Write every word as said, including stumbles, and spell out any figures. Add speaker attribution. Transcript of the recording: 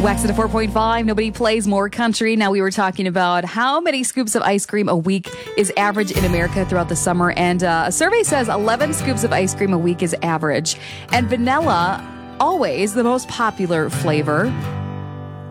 Speaker 1: Wax at a four point five. Nobody plays more country. Now, we were talking about how many scoops of ice cream a week is average in America throughout the summer. And uh, a survey says eleven scoops of ice cream a week is average. And vanilla, always the most popular flavor.